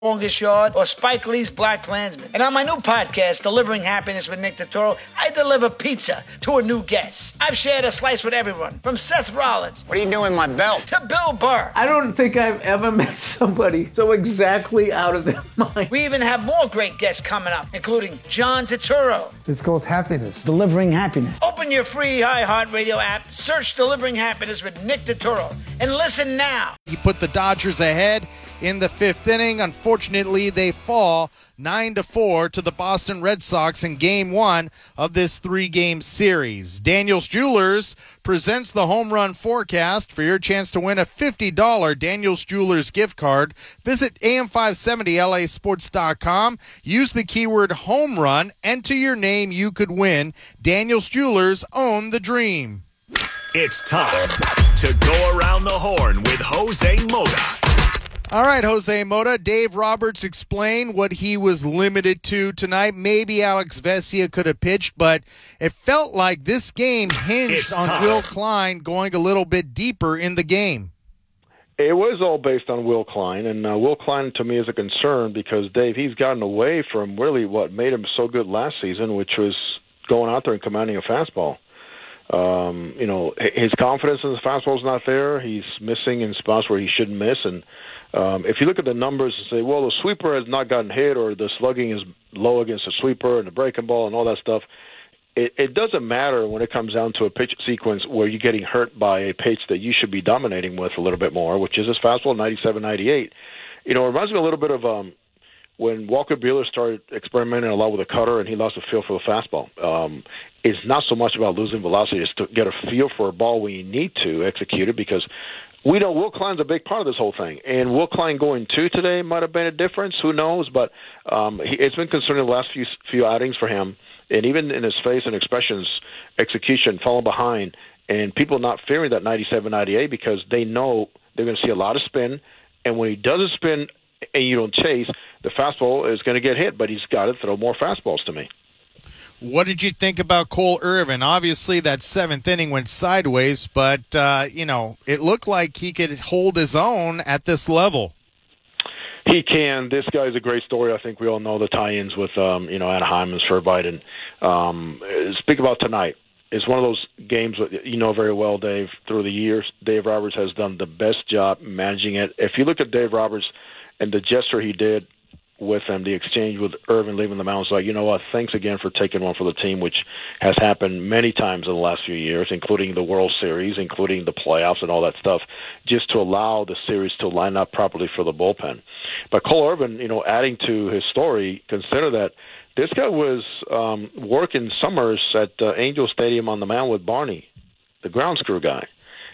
Longest Yard, or Spike Lee's Black Klansman. And on my new podcast, Delivering Happiness with Nick Totoro, I deliver pizza to a new guest. I've shared a slice with everyone, from Seth Rollins. What are you doing with my belt? To Bill Burr. I don't think I've ever met somebody so exactly out of their mind. We even have more great guests coming up, including John Turturro. It's called Happiness. Delivering Happiness. Open your free iHeartRadio app, search Delivering Happiness with Nick Totoro, and listen now. He put the Dodgers ahead in the fifth inning. Unfortunately, they fall 9-4 to the Boston Red Sox in Game 1 of this three-game series. Daniel's Jewelers presents the home run forecast. For your chance to win a $50 Daniel's Jewelers gift card, visit am570lasports.com. Use the keyword home run. Enter your name. You could win. Daniel's Jewelers, own the dream. It's time to go around the horn with Jose Mota. All right, Jose Mota. Dave Roberts explained what he was limited to tonight. Maybe Alex Vesia could have pitched, but it felt like this game hinged on Will Klein going a little bit deeper in the game. It was all based on Will Klein, and Will Klein to me is a concern because, Dave, he's gotten away from really what made him so good last season, which was going out there and commanding a fastball. His confidence in the fastball is not there. He's missing in spots where he shouldn't miss, and if you look at the numbers and say, well, the sweeper has not gotten hit or the slugging is low against the sweeper and the breaking ball and all that stuff, it doesn't matter when it comes down to a pitch sequence where you're getting hurt by a pitch that you should be dominating with a little bit more, which is his fastball, 97, 98. It reminds me a little bit of when Walker Buehler started experimenting a lot with a cutter and he lost a feel for the fastball. It's not so much about losing velocity, it's to get a feel for a ball when you need to execute it, because we know Will Klein's a big part of this whole thing. And Will Klein going 2 today might have been a difference. Who knows? But it's been concerning the last few outings for him. And even in his face and expressions, execution, falling behind, and people not fearing that 97, 98 because they know they're going to see a lot of spin. And when he doesn't spin and you don't chase, the fastball is going to get hit. But he's got to throw more fastballs to me. What did you think about Cole Irvin? Obviously, that seventh inning went sideways, but, it looked like he could hold his own at this level. He can. This guy's a great story. I think we all know the tie-ins with, Anaheim and Shervite. And speak about tonight. It's one of those games that you know very well, Dave. Through the years, Dave Roberts has done the best job managing it. If you look at Dave Roberts and the gesture he did with him, the exchange with Irvin leaving the mound, it's like, you know what, thanks again for taking one for the team, which has happened many times in the last few years, including the World Series, including the playoffs and all that stuff, just to allow the series to line up properly for the bullpen. But Cole Irvin, adding to his story, consider that this guy was working summers at Angel Stadium on the mound with Barney, the grounds crew guy.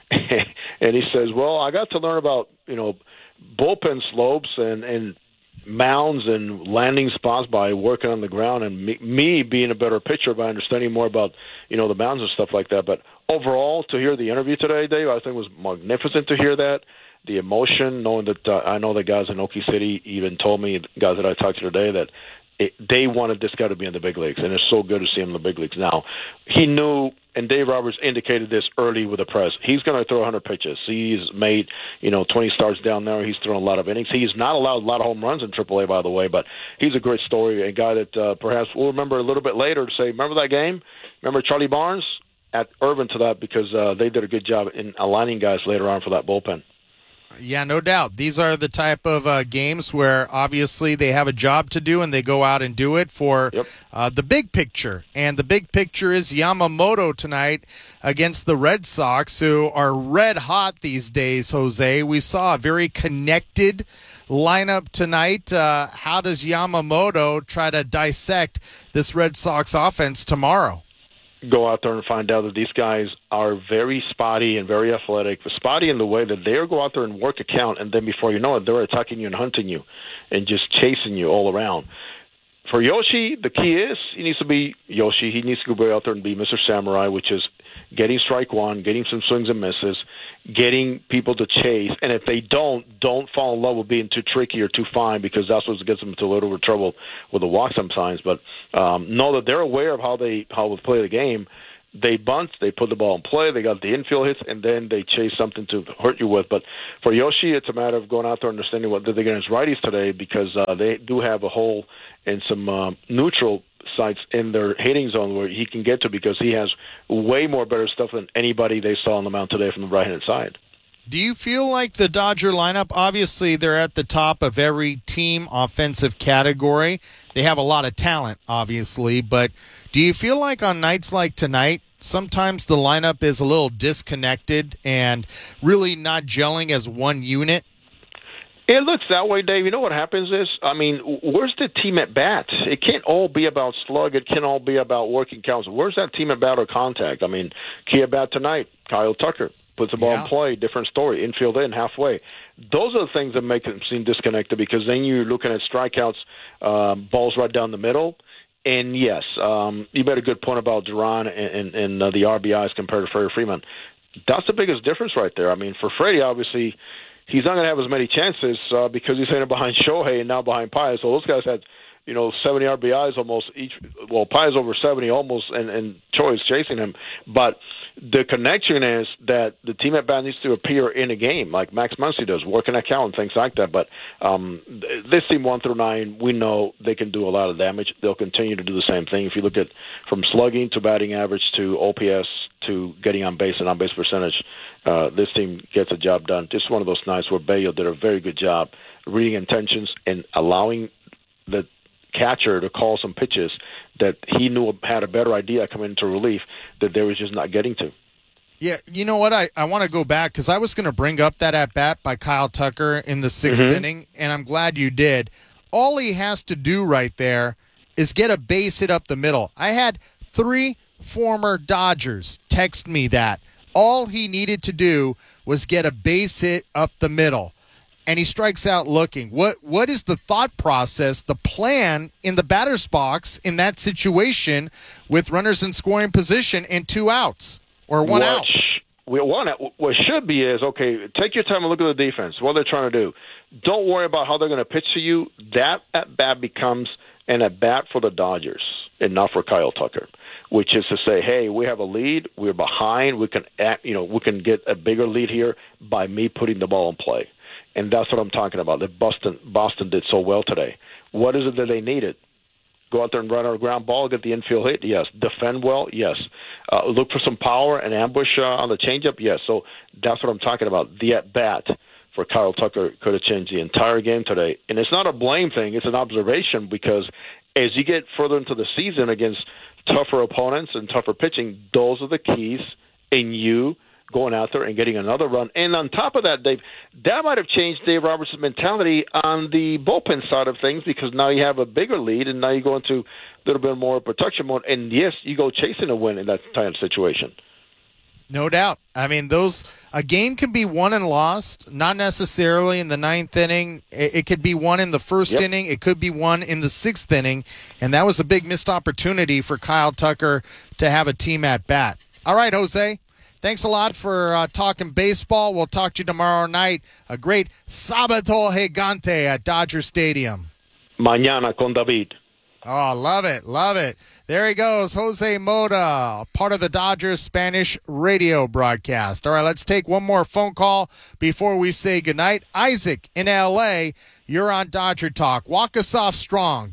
And he says, well, I got to learn about, bullpen slopes and mounds and landing spots by working on the ground, and me being a better pitcher by understanding more about, the mounds and stuff like that. But overall, to hear the interview today, Dave, I think it was magnificent to hear that. The emotion, knowing that I know the guys in Okie City even told me, guys that I talked to today, that they wanted this guy to be in the big leagues, and it's so good to see him in the big leagues now. He knew, and Dave Roberts indicated this early with the press, he's going to throw 100 pitches. He's made, 20 starts down there. He's thrown a lot of innings. He's not allowed a lot of home runs in AAA, by the way, but he's a great story, a guy that perhaps we'll remember a little bit later to say, remember that game? Remember Charlie Barnes? At Irvin to that, because they did a good job in aligning guys later on for that bullpen. Yeah, no doubt. These are the type of games where obviously they have a job to do and they go out and do it for the big picture. And the big picture is Yamamoto tonight against the Red Sox, who are red hot these days, Jose. We saw a very connected lineup tonight. How does Yamamoto try to dissect this Red Sox offense tomorrow? Go out there and find out that these guys are very spotty and very athletic. Spotty in the way that they'll go out there and work a count, and then before you know it, they're attacking you and hunting you and just chasing you all around. For Yoshi, the key is he needs to be Yoshi. He needs to go out there and be Mr. Samurai, which is getting strike one, getting some swings and misses, getting people to chase. And if they don't fall in love with being too tricky or too fine, because that's what gets them into a little bit of trouble with the walk sometimes. But know that they're aware of how they play the game. They bunt, they put the ball in play, they got the infield hits, and then they chase something to hurt you with. But for Yoshi, it's a matter of going out there and understanding what they're against righties today, because they do have a hole and some neutral sites in their hitting zone where he can get to, because he has way more better stuff than anybody they saw on the mound today from the right-hand side. Do you feel like the Dodger lineup, obviously they're at the top of every team offensive category. They have a lot of talent, obviously, but do you feel like on nights like tonight, sometimes the lineup is a little disconnected and really not gelling as one unit? It looks that way, Dave. You know what happens is, I mean, where's the team at bat? It can't all be about slug. It can't all be about working counts. Where's that team at bat or contact? I mean, key at bat tonight, Kyle Tucker puts the ball in play, different story, infield in, halfway. Those are the things that make them seem disconnected, because then you're looking at strikeouts, balls right down the middle. And, yes, you made a good point about Duran and the RBIs compared to Freddie Freeman. That's the biggest difference right there. I mean, for Freddie, obviously, he's not going to have as many chances because he's hitting behind Shohei and now behind Pius. So those guys had, 70 RBIs almost each. Well, Pius over 70 almost, and Choi is chasing him. But the connection is that the team at bat needs to appear in a game, like Max Muncy does, working that count and things like that. But this team 1 through 9, we know they can do a lot of damage. They'll continue to do the same thing. If you look at from slugging to batting average to OPS to getting on base and on base percentage, this team gets a job done. Just one of those nights where Bello did a very good job reading intentions and allowing the catcher to call some pitches that he knew had a better idea coming into relief that they was just not getting to. Yeah, you know what? I want to go back because I was going to bring up that at-bat by Kyle Tucker in the 6th inning, and I'm glad you did. All he has to do right there is get a base hit up the middle. I had 3 former Dodgers text me that. All he needed to do was get a base hit up the middle, and he strikes out looking. What is the thought process, the plan in the batter's box in that situation with runners in scoring position and 2 outs or 1 out? What should be is, okay, take your time and look at the defense, what they're trying to do. Don't worry about how they're going to pitch to you. That at-bat becomes an at-bat for the Dodgers and not for Kyle Tucker, which is to say, hey, we have a lead, we're behind, we can get a bigger lead here by me putting the ball in play. And that's what I'm talking about, that Boston did so well today. What is it that they needed? Go out there and run our ground ball, get the infield hit? Yes. Defend well? Yes. Look for some power and ambush on the changeup? Yes. So that's what I'm talking about. The at-bat for Kyle Tucker could have changed the entire game today. And it's not a blame thing. It's an observation, because as you get further into the season against tougher opponents and tougher pitching, those are the keys in you going out there and getting another run. And on top of that, Dave, that might have changed Dave Roberts' mentality on the bullpen side of things, because now you have a bigger lead and now you go into a little bit more protection mode. And, yes, you go chasing a win in that type of situation. No doubt. I mean, a game can be won and lost, not necessarily in the 9th inning. It could be won in the 1st inning. It could be won in the 6th inning. And that was a big missed opportunity for Kyle Tucker to have a team at bat. All right, Jose. Thanks a lot for talking baseball. We'll talk to you tomorrow night. A great Sábado Gigante at Dodger Stadium. Mañana con David. Oh, love it, love it. There he goes, Jose Mota, part of the Dodgers Spanish radio broadcast. All right, let's take one more phone call before we say goodnight. Isaac in L.A., you're on Dodger Talk. Walk us off strong.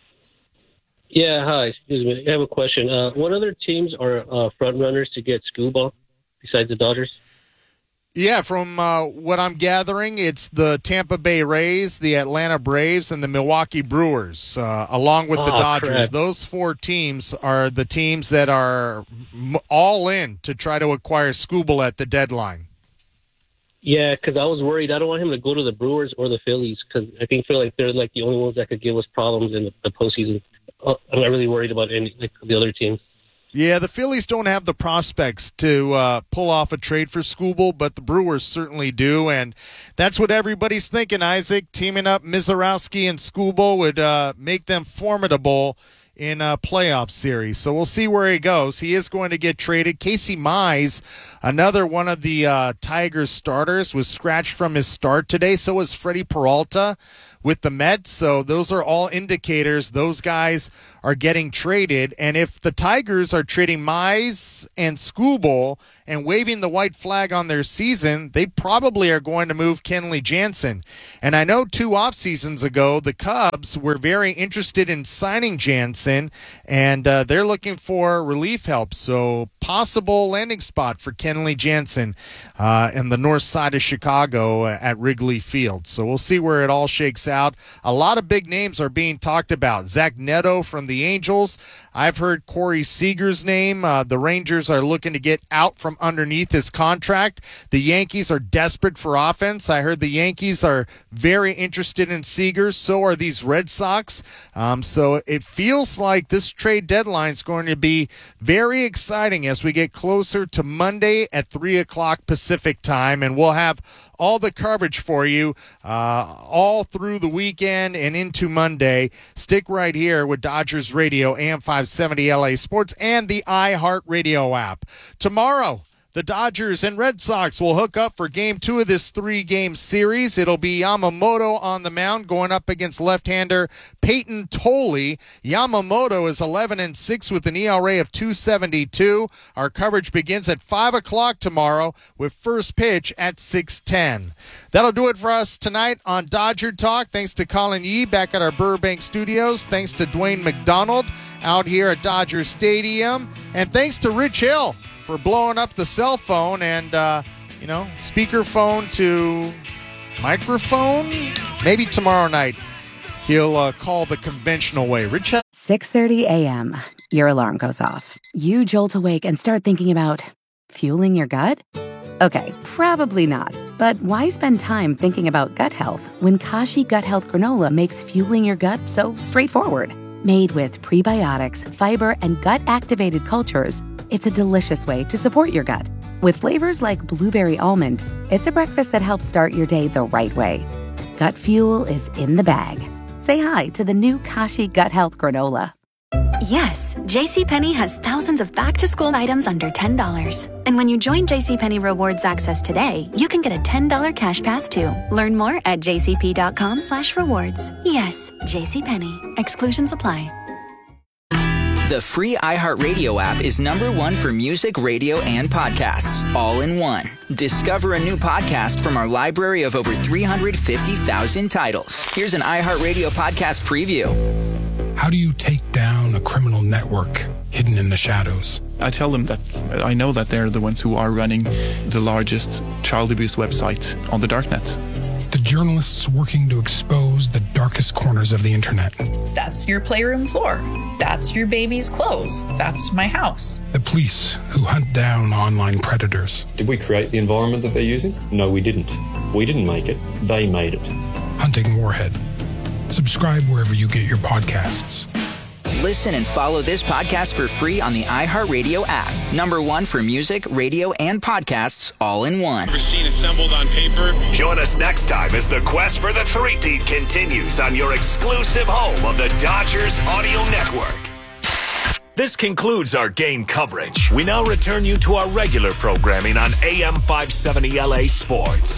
Yeah, hi. Excuse me. I have a question. What other teams are front runners to get Skubal besides the Dodgers? Yeah, from what I'm gathering, it's the Tampa Bay Rays, the Atlanta Braves, and the Milwaukee Brewers, along with the Dodgers. Crap. Those 4 teams are the teams that are all in to try to acquire Skubal at the deadline. Yeah, because I was worried. I don't want him to go to the Brewers or the Phillies, because I feel like they're like the only ones that could give us problems in the postseason. I'm not really worried about any the other teams. Yeah, the Phillies don't have the prospects to pull off a trade for Skubal, but the Brewers certainly do, and that's what everybody's thinking, Isaac. Teaming up Mizorowski and Skubal would make them formidable in a playoff series. So we'll see where he goes. He is going to get traded. Casey Mize, another one of the Tigers starters, was scratched from his start today. So was Freddie Peralta. with the Mets. So those are all indicators those guys are getting traded. And if the Tigers are trading Mize and Skubal and waving the white flag on their season, they probably are going to move Kenley Jansen. And I know 2 off seasons ago, the Cubs were very interested in signing Jansen, and they're looking for relief help. So possible landing spot for Kenley Jansen in the north side of Chicago at Wrigley Field. So we'll see where it all shakes out. A lot of big names are being talked about. Zach Neto from the Angels. I've heard Corey Seager's name. The Rangers are looking to get out from underneath his contract. The Yankees are desperate for offense. I heard the Yankees are very interested in Seager. So are these Red Sox. So it feels like this trade deadline is going to be very exciting as we get closer to Monday at 3 o'clock Pacific time. And we'll have all the coverage for you all through the weekend and into Monday. Stick right here with Dodgers Radio, AM 570 LA Sports, and the iHeartRadio app. Tomorrow, the Dodgers and Red Sox will hook up for Game 2 of this 3-game series. It'll be Yamamoto on the mound going up against left-hander Peyton Tolley. Yamamoto is 11-6 with an ERA of 2.72. Our coverage begins at 5 o'clock tomorrow with first pitch at 6:10. That'll do it for us tonight on Dodger Talk. Thanks to Colin Yee back at our Burbank studios. Thanks to Dwayne McDonald out here at Dodger Stadium. And thanks to Rich Hill for blowing up the cell phone and, speakerphone to microphone. Maybe tomorrow night he'll call the conventional way. Rich. 6:30 a.m. Your alarm goes off. You jolt awake and start thinking about fueling your gut? Okay, probably not. But why spend time thinking about gut health when Kashi Gut Health Granola makes fueling your gut so straightforward? Made with prebiotics, fiber, and gut-activated cultures, it's a delicious way to support your gut. With flavors like blueberry almond, it's a breakfast that helps start your day the right way. Gut fuel is in the bag. Say hi to the new Kashi Gut Health Granola. Yes, JCPenney has thousands of back-to-school items under $10. And when you join JCPenney Rewards Access today, you can get a $10 cash pass too. Learn more at jcp.com/rewards. Yes, JCPenney. Exclusions apply. The free iHeartRadio app is #1 for music, radio, and podcasts, all in one. Discover a new podcast from our library of over 350,000 titles. Here's an iHeartRadio podcast preview. How do you take down a criminal network hidden in the shadows? I tell them that I know that they're the ones who are running the largest child abuse website on the darknet. The journalists working to expose the darkest corners of the internet. That's your playroom floor. That's your baby's clothes. That's my house. The police who hunt down online predators. Did we create the environment that they're using? No, we didn't. We didn't make it. They made it. Hunting Warhead. Subscribe wherever you get your podcasts. Listen and follow this podcast for free on the iHeartRadio app. #1 for music, radio, and podcasts, all in one. Ever seen assembled on paper? Join us next time as the quest for the three-peat continues on your exclusive home of the Dodgers Audio Network. This concludes our game coverage. We now return you to our regular programming on AM 570 LA Sports.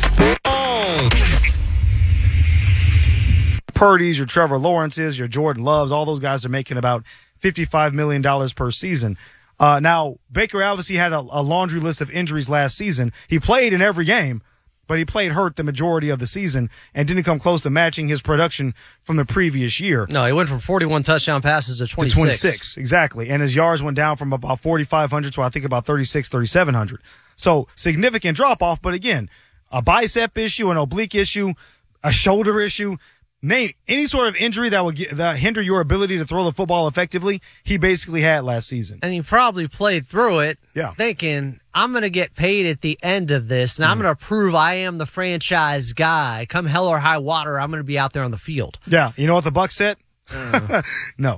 Purdy's, your Trevor Lawrence's, your Jordan Loves, all those guys are making about $55 million per season. Now, Baker obviously had a laundry list of injuries last season. He played in every game, but he played hurt the majority of the season and didn't come close to matching his production from the previous year. No, he went from 41 touchdown passes to 26. To 26, exactly. And his yards went down from about 4,500 to I think about 3,700. So significant drop-off, but again, a bicep issue, an oblique issue, a shoulder issue, name any sort of injury that would hinder your ability to throw the football effectively, he basically had last season. And he probably played through it thinking, I'm going to get paid at the end of this, and I'm going to prove I am the franchise guy. Come hell or high water, I'm going to be out there on the field. Yeah. You know what the Bucs said? No.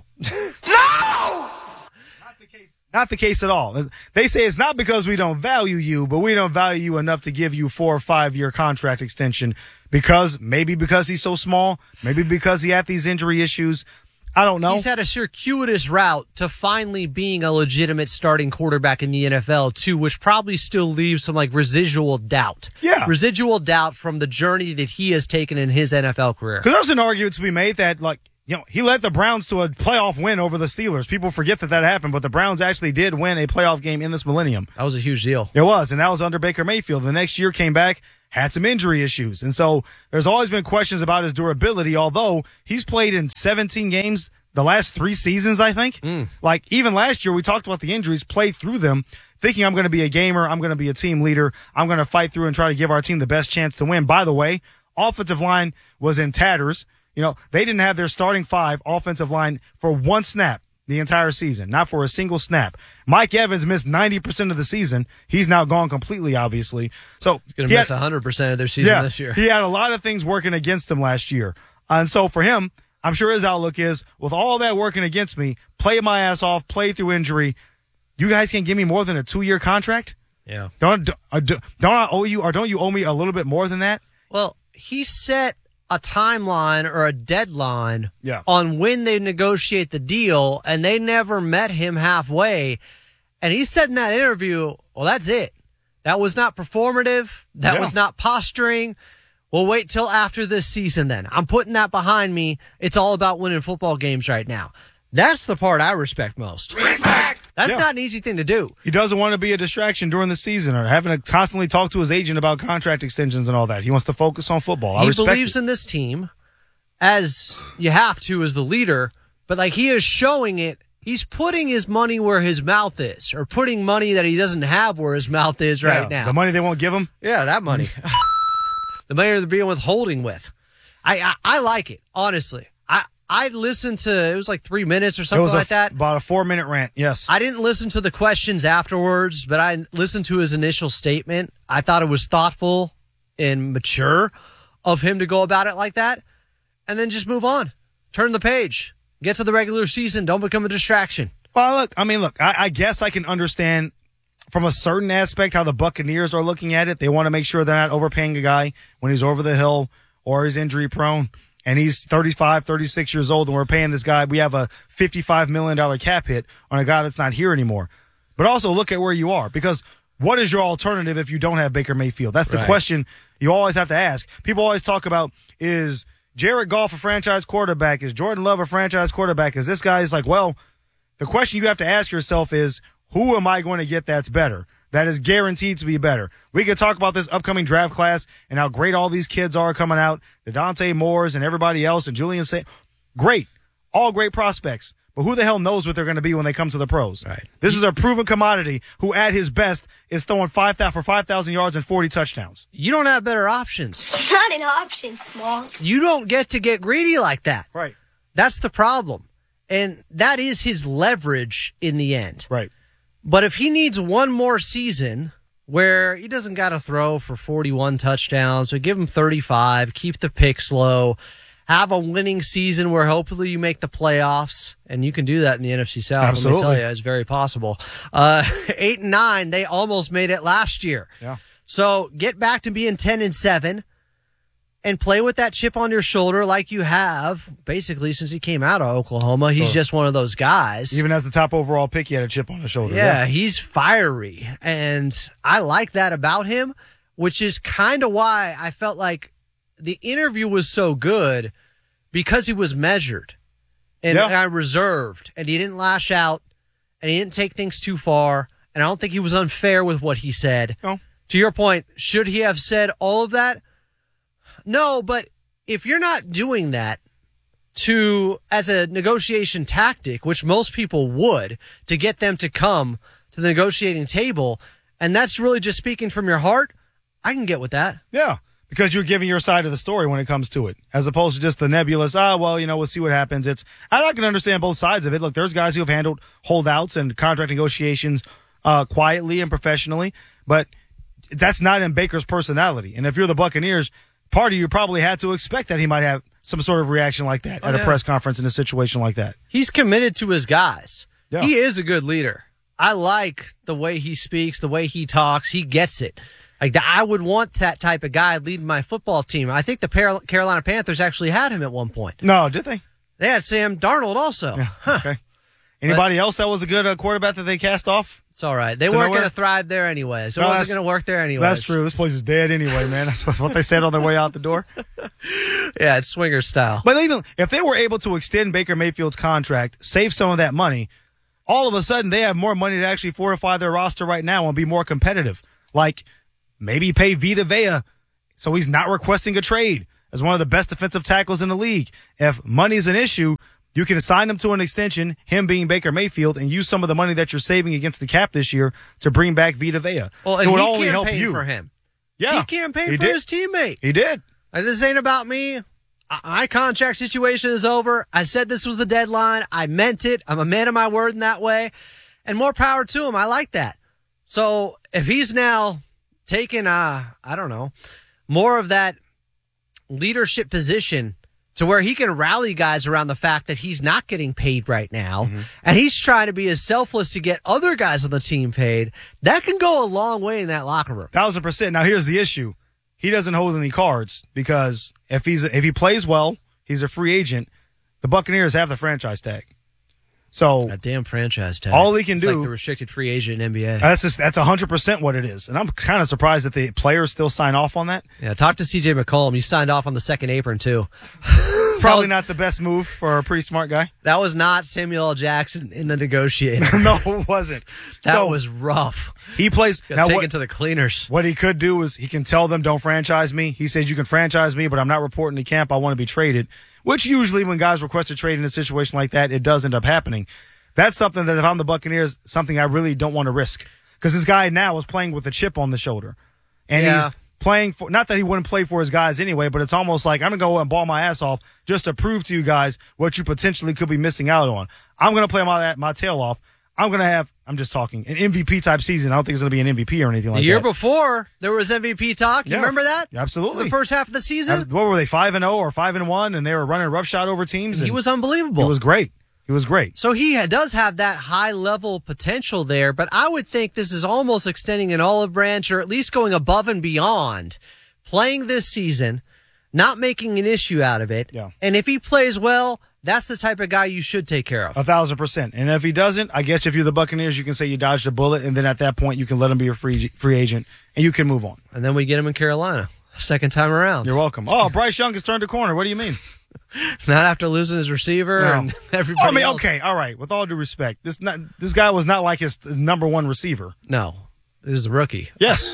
Not the case at all. They say it's not because we don't value you, but we don't value you enough to give you 4 or 5 year contract extension because he's so small, maybe because he had these injury issues. I don't know. He's had a circuitous route to finally being a legitimate starting quarterback in the NFL, too, which probably still leaves some like residual doubt. Yeah. Residual doubt from the journey that he has taken in his NFL career. Because there's an argument to be made that, like, he led the Browns to a playoff win over the Steelers. People forget that happened, but the Browns actually did win a playoff game in this millennium. That was a huge deal. It was, and that was under Baker Mayfield. The next year came back, had some injury issues. And so there's always been questions about his durability, although he's played in 17 games the last 3 seasons, I think. Like, even last year, we talked about the injuries, played through them, thinking I'm going to be a gamer, I'm going to be a team leader, I'm going to fight through and try to give our team the best chance to win. By the way, offensive line was in tatters. They didn't have their starting 5 offensive line for one snap the entire season, not for a single snap. Mike Evans missed 90% of the season. He's now gone completely, obviously. So he's going to miss 100% of their season this year. He had a lot of things working against him last year. And so for him, I'm sure his outlook is, with all that working against me, play my ass off, play through injury, you guys can't give me more than a 2-year contract? Yeah. Don't I owe you, or don't you owe me a little bit more than that? Well, he set a timeline or a deadline Yeah. on when they negotiate the deal, and they never met him halfway. And he said in that interview, well, that's it. That was not performative. That was not posturing. We'll wait till after this season then. I'm putting that behind me. It's all about winning football games right now. That's the part I respect most. That's not an easy thing to do. He doesn't want to be a distraction during the season or having to constantly talk to his agent about contract extensions and all that. He wants to focus on football. He believes in this team, as you have to as the leader, but like he is showing it. He's putting his money where his mouth is, or putting money that he doesn't have where his mouth is right now. The money they won't give him? Yeah, that money. The money they're being withholding with. I like it, honestly. I listened to, it was like 3 minutes or something like that. About a 4-minute rant, yes. I didn't listen to the questions afterwards, but I listened to his initial statement. I thought it was thoughtful and mature of him to go about it like that, and then just move on. Turn the page. Get to the regular season. Don't become a distraction. Well, look, I guess I can understand from a certain aspect how the Buccaneers are looking at it. They want to make sure they're not overpaying a guy when he's over the hill or he's injury prone. And he's 35, 36 years old, and we're paying this guy. We have a $55 million cap hit on a guy that's not here anymore. But also look at where you are, because what is your alternative if you don't have Baker Mayfield? That's the question you always have to ask. People always talk about, is Jared Goff a franchise quarterback? Is Jordan Love a franchise quarterback? Is this guy? Is like, well, the question you have to ask yourself is, who am I going to get that's better? That is guaranteed to be better. We could talk about this upcoming draft class and how great all these kids are coming out, the Dante Moores and everybody else, and Julian great. All great prospects. But who the hell knows what they're going to be when they come to the pros? Right. This is a proven commodity who, at his best, is throwing 5,000 yards and 40 touchdowns. You don't have better options. Not an option, Smalls. You don't get to get greedy like that. Right. That's the problem. And that is his leverage in the end. Right. But if he needs one more season where he doesn't got to throw for 41 touchdowns, but give him 35, keep the picks low, have a winning season where hopefully you make the playoffs, and you can do that in the NFC South. Absolutely. Let me tell you, it's very possible. 8-9, they almost made it last year. Yeah. So get back to being 10-7 and play with that chip on your shoulder like you have basically since he came out of Oklahoma. He's just one of those guys. Even as the top overall pick, he had a chip on his shoulder. Yeah, he's fiery. And I like that about him, which is kind of why I felt like the interview was so good, because he was measured and reserved, and he didn't lash out, and he didn't take things too far, and I don't think he was unfair with what he said. No. To your point, should he have said all of that? No, but if you're not doing that as a negotiation tactic, which most people would, to get them to come to the negotiating table, and that's really just speaking from your heart, I can get with that. Yeah, because you're giving your side of the story when it comes to it, as opposed to just the nebulous, we'll see what happens. I can understand both sides of it. Look, there's guys who have handled holdouts and contract negotiations quietly and professionally, but that's not in Baker's personality. And if you're the Buccaneers, part of you probably had to expect that he might have some sort of reaction like that at a press conference in a situation like that. He's committed to his guys. Yeah. He is a good leader. I like the way he speaks, the way he talks. He gets it. Like, I would want that type of guy leading my football team. I think the Carolina Panthers actually had him at one point. No, did they? They had Sam Darnold also. Yeah, okay. Anybody else that was a good quarterback that they cast off? It's all right. They weren't going to thrive there anyway, so it wasn't going to work there anyway. That's true. This place is dead anyway, man. That's what they said on their way out the door. Yeah, it's swinger style. But even if they were able to extend Baker Mayfield's contract, save some of that money, all of a sudden they have more money to actually fortify their roster right now and be more competitive. Like maybe pay Vita Vea so he's not requesting a trade as one of the best defensive tackles in the league. If money's an issue, you can assign him to an extension, him being Baker Mayfield, and use some of the money that you're saving against the cap this year to bring back Vita Vea. Well, and it would only help you. For him. Yeah. He campaigned for his teammate. He did. This ain't about me. My contract situation is over. I said this was the deadline. I meant it. I'm a man of my word in that way. And more power to him. I like that. So if he's now taking, more of that leadership position to where he can rally guys around the fact that he's not getting paid right now, and he's trying to be as selfless to get other guys on the team paid, that can go a long way in that locker room. 1,000%. Now, here's the issue. He doesn't hold any cards because if he plays well, he's a free agent, the Buccaneers have the franchise tag. So a damn franchise tag. All he can do, like the restricted free agent in NBA. That's 100% what it is, and I'm kind of surprised that the players still sign off on that. Yeah, talk to CJ McCollum. He signed off on the second apron too. Probably not the best move for a pretty smart guy. That was not Samuel L. Jackson in the negotiator. No, it wasn't. That was rough. He plays now. Taken to the cleaners. What he could do is he can tell them, "Don't franchise me." He says, "You can franchise me, but I'm not reporting to camp. I want to be traded." Which usually, when guys request a trade in a situation like that, it does end up happening. That's something that if I'm the Buccaneers, something I really don't want to risk. Because this guy now is playing with a chip on the shoulder. And he's playing for, not that he wouldn't play for his guys anyway, but it's almost like I'm going to go and ball my ass off just to prove to you guys what you potentially could be missing out on. I'm going to play my tail off. I'm going to have, I'm just talking, an MVP type season. I don't think it's going to be an MVP or anything like that. The year before, there was MVP talk. You remember that? Absolutely. The first half of the season? What were they, 5-0 or 5-1, and they were running roughshod over teams? He was unbelievable. He was great. He was great. So he does have that high-level potential there, but I would think this is almost extending an olive branch or at least going above and beyond, playing this season, not making an issue out of it. Yeah. And if he plays well, that's the type of guy you should take care of. 1,000%. And if he doesn't, I guess if you're the Buccaneers, you can say you dodged a bullet, and then at that point, you can let him be a free agent, and you can move on. And then we get him in Carolina, second time around. You're welcome. Oh, Bryce Young has turned a corner. What do you mean? Not after losing his receiver and everybody else. Okay, all right. With all due respect, this guy was not like his number one receiver. No, he was a rookie. Yes.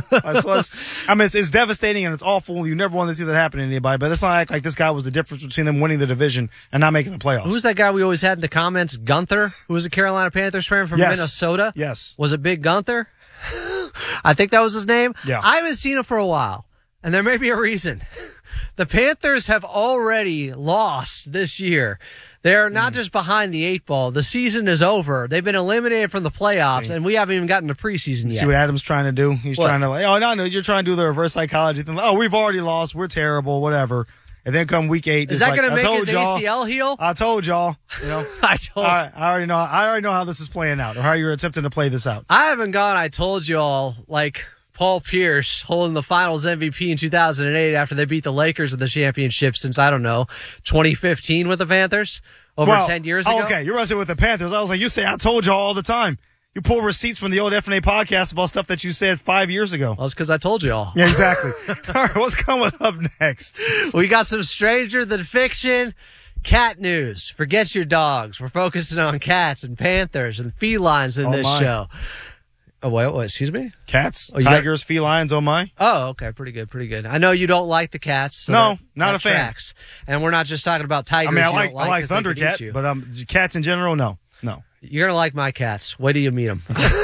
It's devastating and it's awful. You never want to see that happen to anybody, but let's not act like this guy was the difference between them winning the division and not making the playoffs. Who's that guy we always had in the comments? Gunther, who was a Carolina Panthers fan from Minnesota? Yes. Was it Big Gunther? I think that was his name. Yeah. I haven't seen him for a while, and there may be a reason. The Panthers have already lost this year. They're not just behind the 8 ball. The season is over. They've been eliminated from the playoffs, and we haven't even gotten to preseason yet. See what Adam's trying to do? He's trying to, you're trying to do the reverse psychology thing. Oh, we've already lost. We're terrible, whatever. And then come week 8. Is that going to make his ACL heal? I told y'all. I already know how this is playing out, or how you're attempting to play this out. I haven't gone, I told y'all, like Paul Pierce holding the Finals MVP in 2008 after they beat the Lakers in the championship since, 2015 with the Panthers over 10 years ago. Okay, you're wrestling with the Panthers. I was like, you say I told y'all all the time. You pull receipts from the old FNA podcast about stuff that you said 5 years ago. Well, it's because I told you all. Yeah, exactly. All right, what's coming up next? We got some Stranger Than Fiction cat news. Forget your dogs. We're focusing on cats and panthers and felines in this show. Oh, what? Excuse me? Cats, tigers, felines, oh my. Oh, okay. Pretty good. I know you don't like the cats. So no, not a fan. Tracks. And we're not just talking about tigers. I like Thundercat, but cats in general, no. You're gonna like my cats. Wait till you meet them.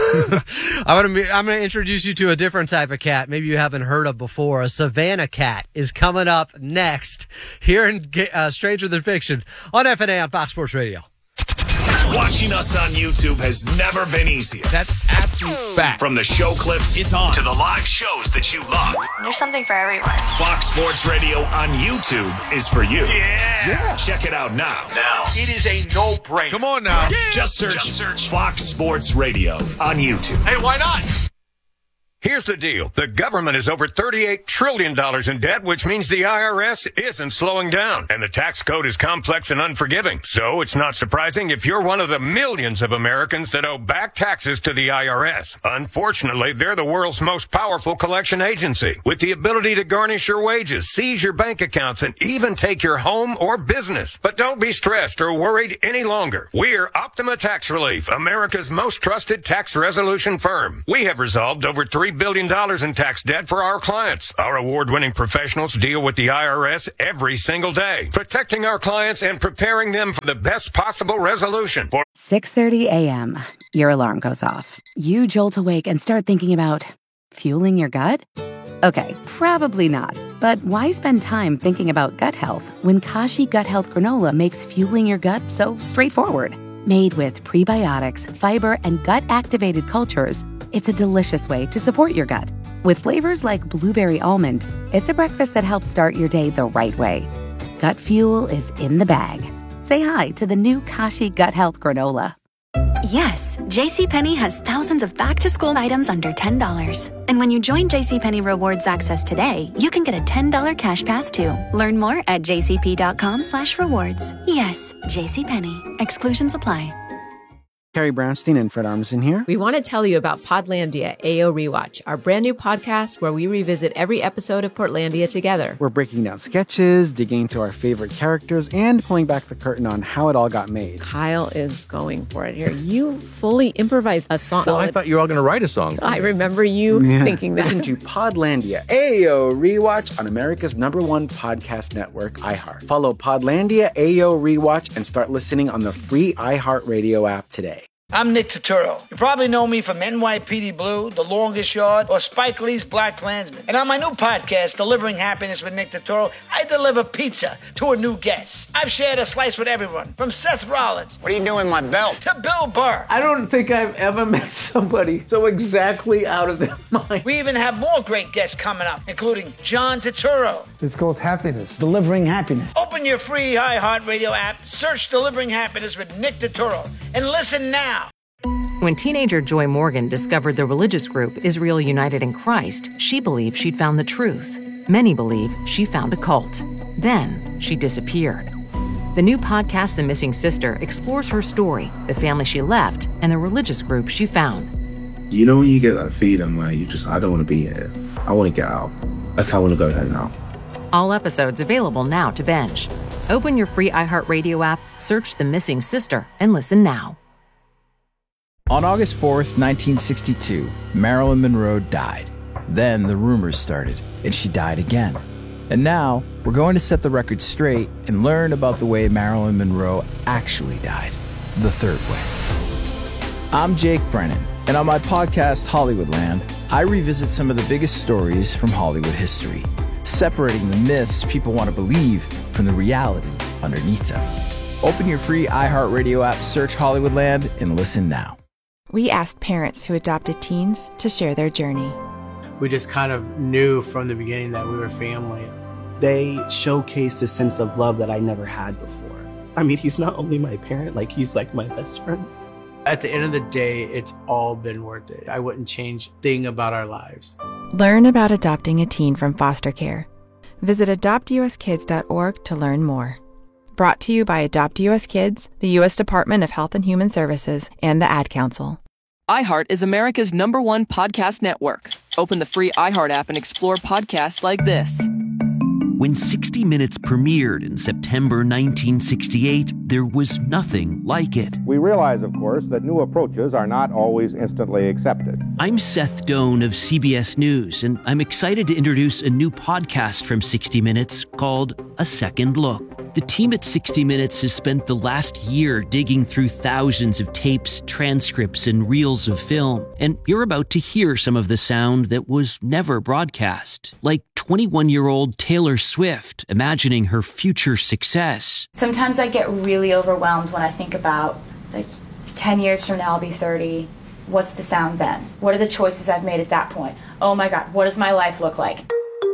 I'm gonna introduce you to a different type of cat. Maybe you haven't heard of before. A Savannah cat is coming up next here in Stranger Than Fiction on FNA on Fox Sports Radio. Watching us on YouTube has never been easier. That's absolute fact. From the show clips to the live shows that you love. There's something for everyone. Fox Sports Radio on YouTube is for you. Yeah. Check it out now. It is a no-brainer. Come on now. Just search Fox Sports Radio on YouTube. Hey, why not? Here's the deal. The government is over $38 trillion in debt, which means the IRS isn't slowing down. And the tax code is complex and unforgiving. So it's not surprising if you're one of the millions of Americans that owe back taxes to the IRS. Unfortunately, they're the world's most powerful collection agency, with the ability to garnish your wages, seize your bank accounts, and even take your home or business. But don't be stressed or worried any longer. We're Optima Tax Relief, America's most trusted tax resolution firm. We have resolved over $3 billion in tax debt for our clients. Our award-winning professionals deal with the IRS every single day, protecting our clients and preparing them for the best possible resolution. 6:30 a.m. Your alarm goes off. You jolt awake and start thinking about fueling your gut? Okay, probably not. But why spend time thinking about gut health when Kashi Gut Health Granola makes fueling your gut so straightforward? Made with prebiotics, fiber, and gut-activated cultures, it's a delicious way to support your gut. With flavors like blueberry almond, it's a breakfast that helps start your day the right way. Gut fuel is in the bag. Say hi to the new Kashi Gut Health Granola. Yes, JCPenney has thousands of back-to-school items under $10. And when you join JCPenney Rewards Access today, you can get a $10 cash pass too. Learn more at jcp.com/rewards. Yes, JCPenney. Exclusions apply. Carrie Brownstein and Fred Armisen here. We want to tell you about Podlandia AO Rewatch, our brand new podcast where we revisit every episode of Portlandia together. We're breaking down sketches, digging into our favorite characters, and pulling back the curtain on how it all got made. Kyle is going for it here. You fully improvised a song. Well, I thought you were all going to write a song. I remember you thinking that. Listen to Podlandia AO Rewatch on America's #1 podcast network, iHeart. Follow Podlandia AO Rewatch and start listening on the free iHeartRadio app today. I'm Nick Turturro. You probably know me from NYPD Blue, The Longest Yard, or Spike Lee's Black Klansman. And on my new podcast, Delivering Happiness with Nick Turturro, I deliver pizza to a new guest. I've shared a slice with everyone, from Seth Rollins. What are you doing with my belt? To Bill Burr. I don't think I've ever met somebody so exactly out of their mind. We even have more great guests coming up, including John Turturro. It's called happiness, delivering happiness. Open your free iHeartRadio app, search Delivering Happiness with Nick Turturro, and listen now. When teenager Joy Morgan discovered the religious group Israel United in Christ, she believed she'd found the truth. Many believe she found a cult. Then she disappeared. The new podcast, The Missing Sister, explores her story, the family she left, and the religious group she found. You know when you get that feeling where I don't want to be here. I want to get out. Like I want to go home now. All episodes available now to binge. Open your free iHeartRadio app, search The Missing Sister, and listen now. On August 4th, 1962, Marilyn Monroe died. Then the rumors started, and she died again. And now, we're going to set the record straight and learn about the way Marilyn Monroe actually died, the third way. I'm Jake Brennan, and on my podcast, Hollywoodland, I revisit some of the biggest stories from Hollywood history, separating the myths people want to believe from the reality underneath them. Open your free iHeartRadio app, search Hollywoodland, and listen now. We asked parents who adopted teens to share their journey. We just kind of knew from the beginning that we were family. They showcased a sense of love that I never had before. I mean, he's not only my parent, he's like my best friend. At the end of the day, it's all been worth it. I wouldn't change a thing about our lives. Learn about adopting a teen from foster care. Visit adoptuskids.org to learn more. Brought to you by Adopt US Kids, the U.S. Department of Health and Human Services, and the Ad Council. iHeart is America's #1 podcast network. Open the free iHeart app and explore podcasts like this. When 60 Minutes premiered in September 1968, there was nothing like it. We realize, of course, that new approaches are not always instantly accepted. I'm Seth Doan of CBS News, and I'm excited to introduce a new podcast from 60 Minutes called A Second Look. The team at 60 Minutes has spent the last year digging through thousands of tapes, transcripts, and reels of film, and you're about to hear some of the sound that was never broadcast, like 21-year-old Taylor Swift imagining her future success. Sometimes I get really overwhelmed when I think about, 10 years from now I'll be 30. What's the sound then? What are the choices I've made at that point? Oh my God, what does my life look like?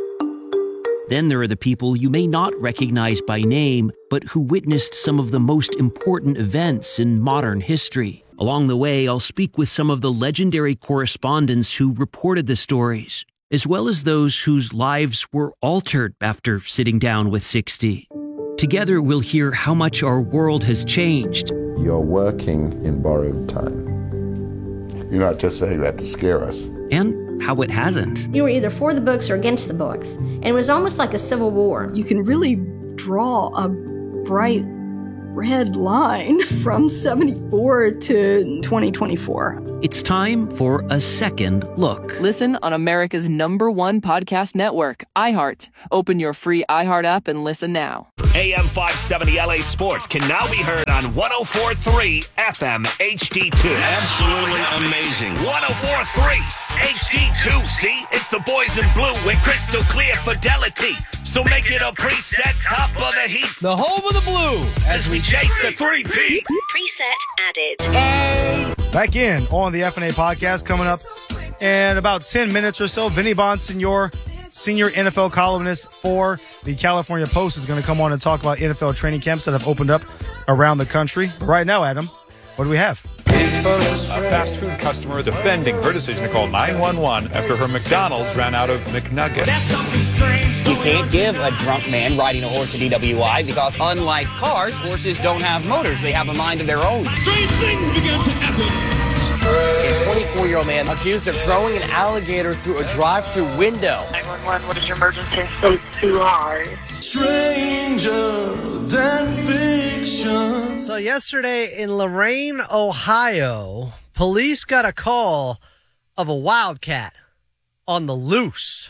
Then there are the people you may not recognize by name, but who witnessed some of the most important events in modern history. Along the way, I'll speak with some of the legendary correspondents who reported the stories, as well as those whose lives were altered after sitting down with 60. Together, we'll hear how much our world has changed. You're working in borrowed time. You're not just saying that to scare us. And how it hasn't. You were either for the books or against the books. And it was almost like a civil war. You can really draw a bright red line from 74 to 2024. It's time for a second look. Listen on America's #1 podcast network, iHeart. Open your free iHeart app and listen now. AM 570 LA Sports can now be heard on 104.3 FM HD2. Absolutely amazing. 104.3 HD2. See, it's the boys in blue with crystal clear fidelity. So make it a preset top of the heat. The home of the blue. As we chase the 3P. Preset added. Back in on the FNA podcast coming up in about 10 minutes or so. Vinny Bonsignor, senior NFL columnist for the California Post, is going to come on and talk about NFL training camps that have opened up around the country. But right now, Adam, what do we have? A fast food customer defending her decision to call 911 after her McDonald's ran out of McNuggets. You can't give a drunk man riding a horse a DWI because, unlike cars, horses don't have motors. They have a mind of their own. Strange things began to happen. A 24-year-old man accused of throwing an alligator through a drive-through window. 911, what is your emergency? It's too hard. Stranger than fiction. So yesterday in Lorain, Ohio, police got a call of a wildcat on the loose.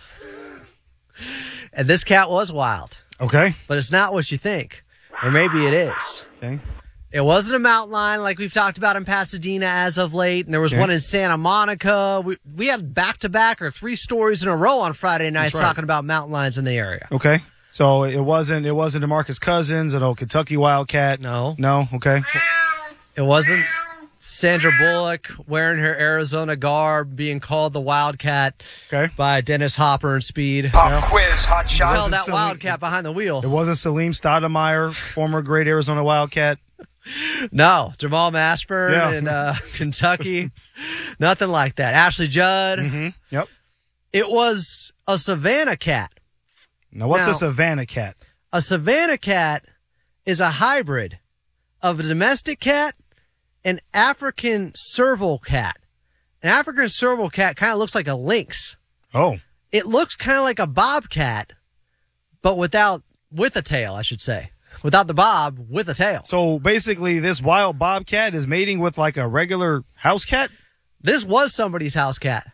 And this cat was wild. Okay. But it's not what you think. Or maybe it is. Okay. It wasn't a mountain lion like we've talked about in Pasadena as of late. And there was one in Santa Monica. We had back-to-back or 3 stories in a row on Friday nights talking about mountain lions in the area. Okay. So it wasn't DeMarcus Cousins, an old Kentucky Wildcat. No. No? Okay. It wasn't Sandra Bullock wearing her Arizona garb being called the Wildcat by Dennis Hopper and Speed. Quiz, hot shot. Tell that Wildcat behind the wheel. It wasn't Salim Stoudemire, former great Arizona Wildcat. No, Jamal Mashburn in Kentucky. Nothing like that. Ashley Judd. Mm-hmm. Yep. It was a Savannah cat. Now, what's a Savannah cat? A Savannah cat is a hybrid of a domestic cat and African serval cat. An African serval cat kind of looks like a lynx. Oh. It looks kind of like a bobcat, but with a tail, I should say. Without the bob, with a tail. So basically, this wild bobcat is mating with like a regular house cat? This was somebody's house cat.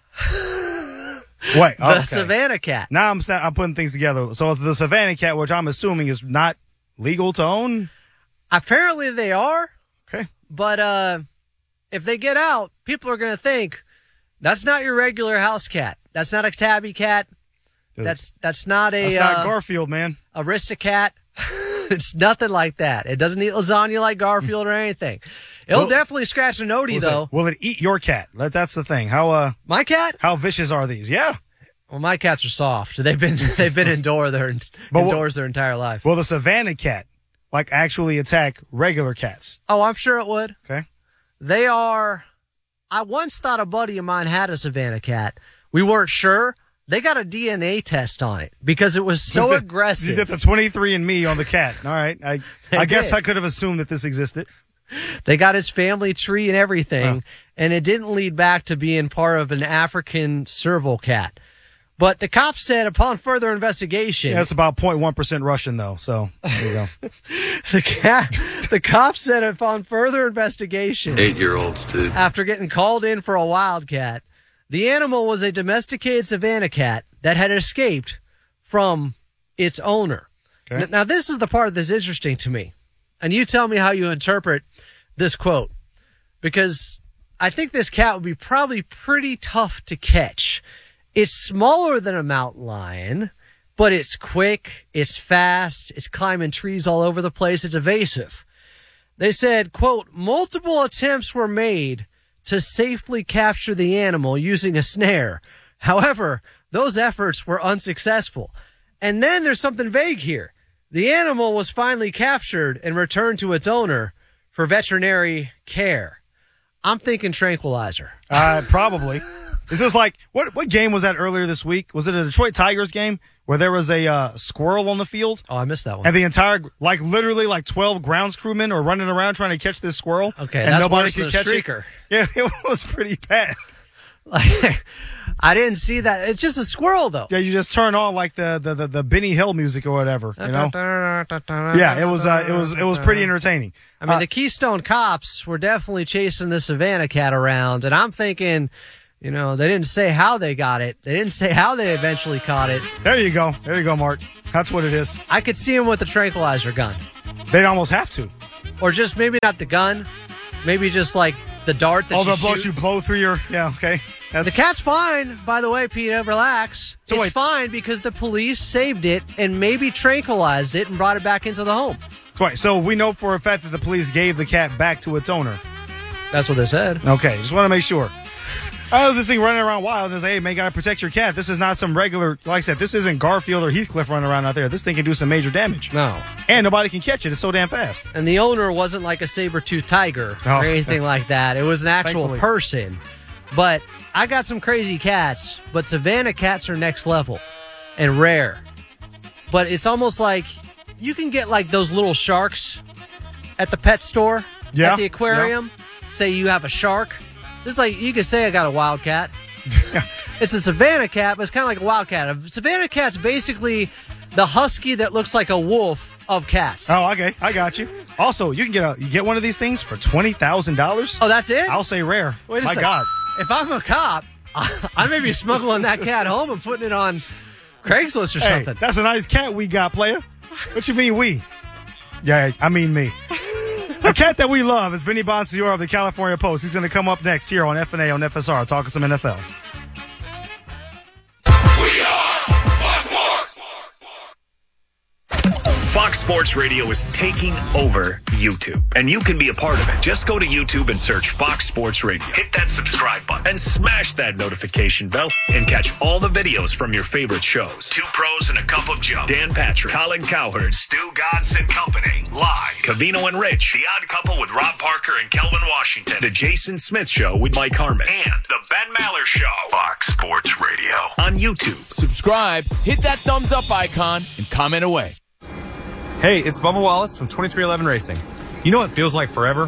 Wait, the Savannah cat. Now I'm putting things together. So the Savannah cat, which I'm assuming is not legal to own? Apparently they are. Okay. But if they get out, people are going to think, that's not your regular house cat. That's not a tabby cat. That's not a... That's not Garfield, man. Aristocat. It's nothing like that. It doesn't eat lasagna like Garfield or anything. It'll definitely scratch a nodie, though. Will it eat your cat? That's the thing. How my cat? How vicious are these? Yeah. Well, my cats are soft. They've been indoors their entire life. Will the Savannah cat actually attack regular cats? Oh, I'm sure it would. Okay. They are. I once thought a buddy of mine had a Savannah cat. We weren't sure. They got a DNA test on it because it was so aggressive. You did the 23andMe on the cat. All right. I guess I could have assumed that this existed. They got his family tree and everything, and it didn't lead back to being part of an African serval cat. But the cops said upon further investigation... Yeah, it's about 0.1% Russian, though, so there you go. The cops said upon further investigation... 8-year-olds, dude. After getting called in for a wildcat, the animal was a domesticated Savannah cat that had escaped from its owner. Okay. Now, this is the part that's interesting to me. And you tell me how you interpret this quote. Because I think this cat would be probably pretty tough to catch. It's smaller than a mountain lion, but it's quick, it's fast, it's climbing trees all over the place, it's evasive. They said, quote, multiple attempts were made to safely capture the animal using a snare. However, those efforts were unsuccessful. And then there's something vague here. The animal was finally captured and returned to its owner for veterinary care. I'm thinking tranquilizer. Probably. Is this like, what game was that earlier this week? Was it a Detroit Tigers game where there was a squirrel on the field? Oh, I missed that one. And the entire, literally 12 grounds crewmen are running around trying to catch this squirrel. Okay, and that's nobody worse could than a catch streaker. It. Yeah, it was pretty bad. I didn't see that. It's just a squirrel, though. Yeah, you just turn on the Benny Hill music or whatever. You know? Yeah, it was pretty entertaining. I mean, the Keystone Cops were definitely chasing the Savannah cat around, and I'm thinking, they didn't say how they got it. They didn't say how they eventually caught it. There you go, Mark. That's what it is. I could see him with the tranquilizer gun. They'd almost have to, or just maybe not the gun, maybe just like the dart that the bolt you blow through your. Yeah, okay. The cat's fine, by the way, Peter. Relax. So it's fine because the police saved it and maybe tranquilized it and brought it back into the home. Right. So we know for a fact that the police gave the cat back to its owner. That's what they said. Okay. Just want to make sure. I was this thing running around wild and say, hey, man, gotta protect your cat. This is not some regular, like I said, this isn't Garfield or Heathcliff running around out there. This thing can do some major damage. No. And nobody can catch it. It's so damn fast. And the owner wasn't like a saber-toothed tiger or anything like that. It was an actual person. But I got some crazy cats, but Savannah cats are next level and rare. But it's almost like you can get like those little sharks at the pet store, at the aquarium. Yeah. Say you have a shark. This is like, you could say I got a wildcat. It's a Savannah cat, but it's kind of like a wildcat. A Savannah cat's basically the husky that looks like a wolf of cats. Oh, okay. I got you. Also, you can get one of these things for $20,000. Oh, that's it? I'll say rare. Wait a My second. God. If I'm a cop, I may be smuggling that cat home and putting it on Craigslist or something. That's a nice cat we got, player. What you mean we? Yeah, I mean me. A cat that we love is Vinny Bonsignore of the California Post. He's going to come up next here on FNA on FSR, talking some NFL. Fox Sports Radio is taking over YouTube, and you can be a part of it. Just go to YouTube and search Fox Sports Radio. Hit that subscribe button and smash that notification bell and catch all the videos from your favorite shows. Two Pros and a Cup of Joe. Dan Patrick, Colin Cowherd, Stu Godson Company. Live. Cavino and Rich. The Odd Couple with Rob Parker and Kelvin Washington. The Jason Smith Show with Mike Harmon. And The Ben Maller Show. Fox Sports Radio. On YouTube. Subscribe, hit that thumbs up icon, and comment away. Hey, it's Bubba Wallace from 2311 Racing. You know what feels like forever?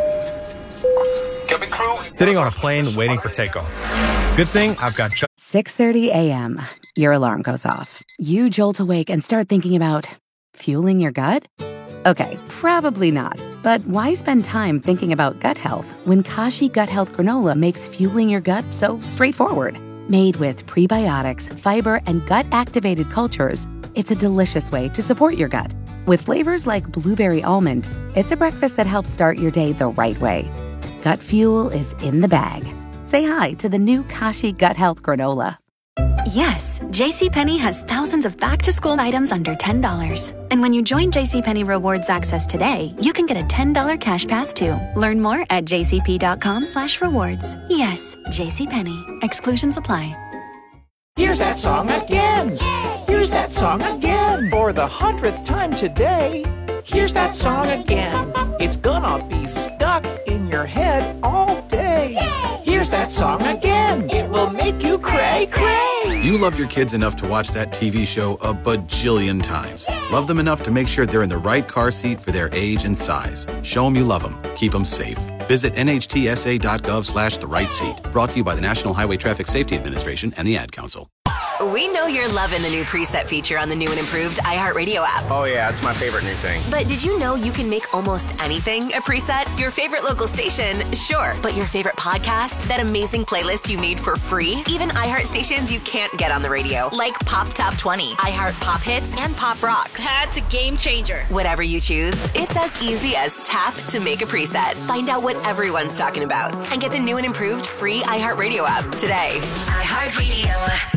Sitting on a plane waiting for takeoff. Good thing I've got 6:30 a.m. Your alarm goes off. You jolt awake and start thinking about fueling your gut? Okay, probably not. But why spend time thinking about gut health when Kashi Gut Health Granola makes fueling your gut so straightforward? Made with prebiotics, fiber, and gut-activated cultures, it's a delicious way to support your gut. With flavors like blueberry almond, it's a breakfast that helps start your day the right way. Gut fuel is in the bag. Say hi to the new Kashi Gut Health Granola. Yes, JCPenney has thousands of back-to-school items under $10. And when you join JCPenney Rewards Access today, you can get a $10 cash pass too. Learn more at jcp.com/rewards. Yes, JCPenney. Exclusions apply. Here's that song again. Here's that song again. For the 100th time today. Here's that song again. It's gonna be stuck in your head all day. Here's that song again. It will make you cray, cray. You love your kids enough to watch that TV show a bajillion times. Love them enough to make sure they're in the right car seat for their age and size. Show them you love them. Keep them safe. Visit nhtsa.gov/the right seat. Brought to you by the National Highway Traffic Safety Administration and the Ad Council. We know you're loving the new preset feature on the new and improved iHeartRadio app. Oh yeah, it's my favorite new thing. But did you know you can make almost anything a preset? Your favorite local station? Sure. But your favorite podcast? That amazing playlist you made for free? Even iHeart stations you can't get on the radio. Like Pop Top 20, iHeart Pop Hits, and Pop Rocks. That's a game changer. Whatever you choose, it's as easy as tap to make a preset. Find out what everyone's talking about and get the new and improved free iHeartRadio app today. iHeartRadio.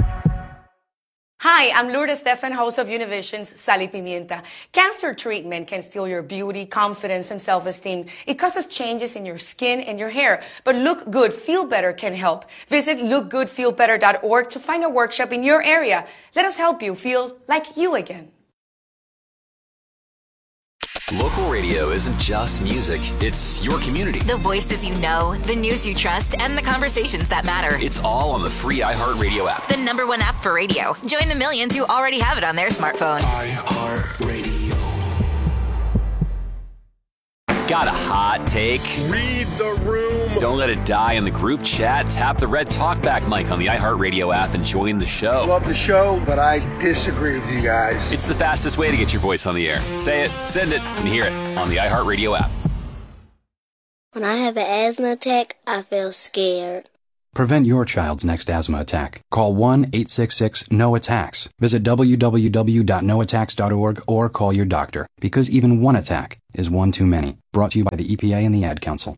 Hi, I'm Lourdes Stefan, host of Univision's Sal y Pimienta. Cancer treatment can steal your beauty, confidence, and self-esteem. It causes changes in your skin and your hair. But Look Good, Feel Better can help. Visit lookgoodfeelbetter.org to find a workshop in your area. Let us help you feel like you again. Local radio isn't just music, it's your community. The voices you know, the news you trust, and the conversations that matter. It's all on the free iHeartRadio app. The #1 app for radio. Join the millions who already have it on their smartphone. iHeartRadio. Got a hot take? Read the room. Don't let it die in the group chat. Tap the red talkback mic on the iHeartRadio app and join the show. Love the show, but I disagree with you guys. It's the fastest way to get your voice on the air. Say it, send it, and hear it on the iHeartRadio app. When I have an asthma attack, I feel scared. Prevent your child's next asthma attack. Call 1-866-NO-ATTACKS. Visit www.noattacks.org or call your doctor, because even one attack is one too many. Brought to you by the EPA and the Ad Council.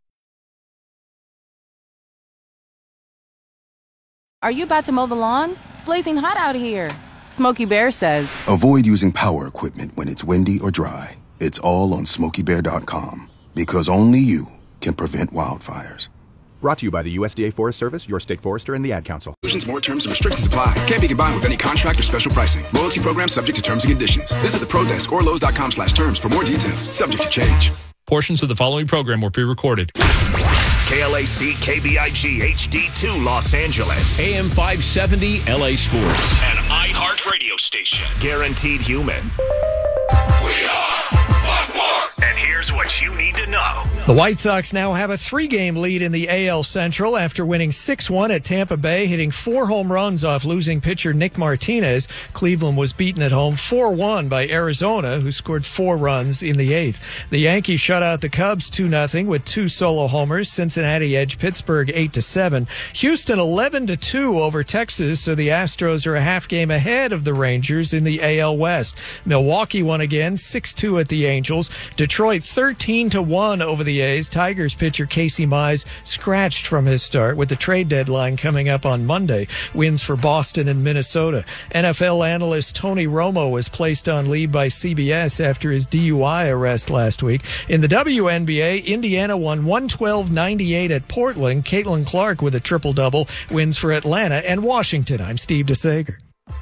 Are you about to mow the lawn? It's blazing hot out here. Smokey Bear says, avoid using power equipment when it's windy or dry. It's all on SmokeyBear.com, because only you can prevent wildfires. Brought to you by the USDA Forest Service, your state forester, and the Ad Council. More terms and restrictions apply. Can't be combined with any contract or special pricing. Loyalty program subject to terms and conditions. Visit the Pro Desk or Lowe's.com/terms for more details. Subject to change. Portions of the following program were pre-recorded. KLAC KBIG HD2 Los Angeles. AM 570 LA Sports. An iHeart radio station. Guaranteed human. We are Fox. And here's what you need to know. The White Sox now have a 3-game lead in the AL Central after winning 6-1 at Tampa Bay, hitting 4 home runs off losing pitcher Nick Martinez. Cleveland was beaten at home 4-1 by Arizona, who scored 4 runs in the 8th. The Yankees shut out the Cubs 2-0 with 2 solo homers. Cincinnati edged Pittsburgh 8-7. Houston 11-2 over Texas, so the Astros are a half game ahead of the Rangers in the AL West. Milwaukee won again 6-2 at the Angels. Detroit 13-1 over the A's. Tigers pitcher Casey Mize scratched from his start with the trade deadline coming up on Monday. Wins for Boston and Minnesota. NFL analyst Tony Romo was placed on leave by CBS after his DUI arrest last week. In the WNBA, Indiana won 112-98 at Portland. Caitlin Clark with a triple-double. Wins for Atlanta and Washington. I'm Steve DeSager.